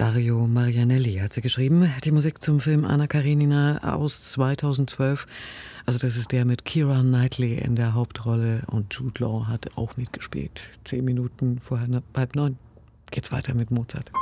Dario Marianelli hat sie geschrieben. Die Musik zum Film Anna Karenina aus 2012. Also das ist der mit Keira Knightley in der Hauptrolle und Jude Law hat auch mitgespielt. 10 Minuten vor 8:30 geht's weiter mit Mozart.